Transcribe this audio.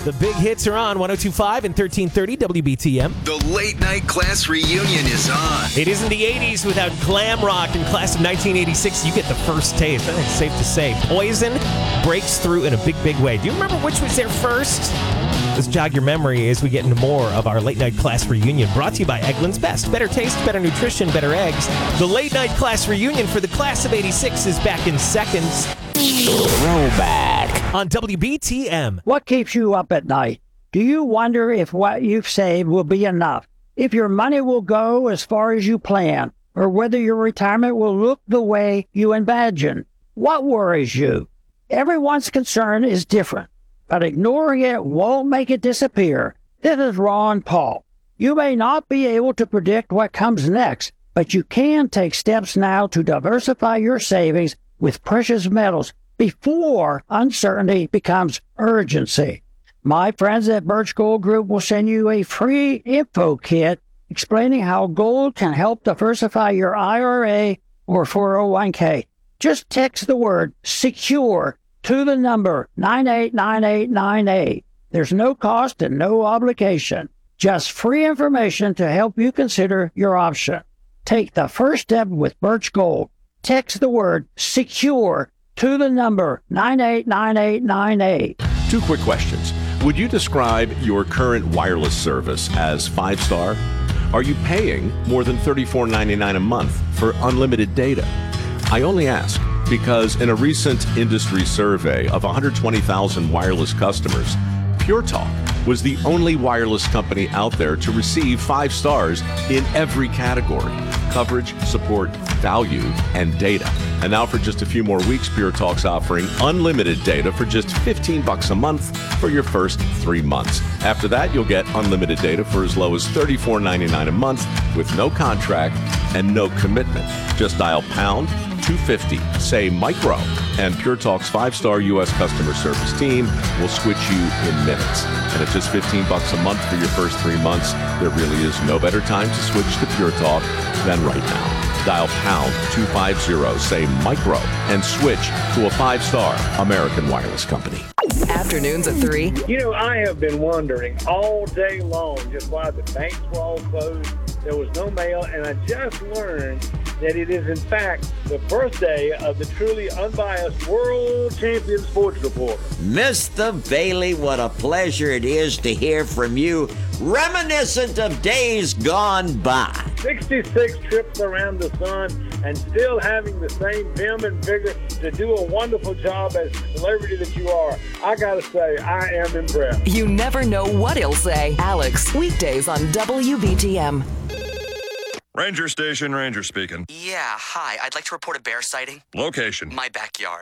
The big hits are on 102.5 and 1330 WBTM. The late night class reunion is on. It isn't the 80s without glam rock. In class of 1986, you get the first taste. I think it's safe to say. Poison breaks through in a big, big way. Do you remember which was there first? Let's jog your memory as we get into more of our late night class reunion. Brought to you by Eggland's Best. Better taste, better nutrition, better eggs. The late night class reunion for the class of 86 is back in seconds. Throwback on WBTM. What keeps you up at night? Do you wonder if what you've saved will be enough? If your money will go as far as you plan? Or whether your retirement will look the way you imagine? What worries you? Everyone's concern is different, but ignoring it won't make it disappear. This is Ron Paul. You may not be able to predict what comes next, but you can take steps now to diversify your savings with precious metals before uncertainty becomes urgency. My friends at Birch Gold Group will send you a free info kit explaining how gold can help diversify your IRA or 401k. Just text the word SECURE to the number 989898. There's no cost and no obligation. Just free information to help you consider your option. Take the first step with Birch Gold. Text the word SECURE to the number 989898. 2 quick questions. Would you describe your current wireless service as 5-star? Are you paying more than $34.99 a month for unlimited data? I only ask because in a recent industry survey of 120,000 wireless customers, Pure Talk was the only wireless company out there to receive 5 stars in every category: coverage, support, value, and data. And now for just a few more weeks, Pure Talk's offering unlimited data for just $15 a month for your first 3 months. After that, you'll get unlimited data for as low as $34.99 a month with no contract and no commitment. Just dial pound 250, say micro, and Pure Talk's 5-star U.S. customer service team will switch you in minutes. And at just $15 a month for your first 3 months, there really is no better time to switch to Pure Talk than right now. Dial pound 250, say micro, and switch to a 5-star American wireless company. Afternoons at 3. You know, I have been wondering all day long just why the banks were all closed. There was no mail, and I just learned that it is, in fact, the birthday of the truly unbiased world champion sports reporter. Mr. Bailey, what a pleasure it is to hear from you, reminiscent of days gone by. 66 trips around the sun and still having the same vim and vigor to do a wonderful job as the celebrity that you are. I gotta say, I am impressed. You never know what he'll say. Alex, weekdays on WBTM. Ranger Station, Ranger speaking. Yeah, hi. I'd like to report a bear sighting. Location. My backyard.